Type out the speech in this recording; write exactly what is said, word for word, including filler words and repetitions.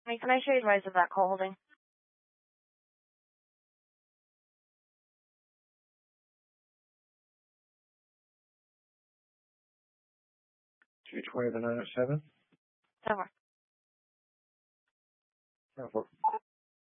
Wait, can I show you the rise of that call holding? two twenty to nine oh seven. Over. Over.